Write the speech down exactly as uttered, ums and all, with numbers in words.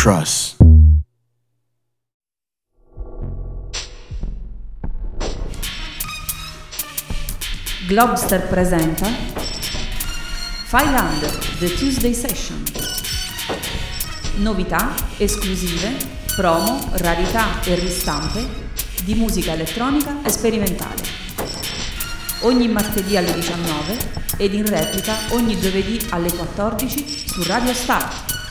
trust. Globster presenta File Under, The Tuesday Session. Novità, esclusive, promo, rarità e ristampe di musica elettronica e sperimentale. Ogni martedì alle diciannove ed in replica ogni giovedì alle quattordici su Radio Start.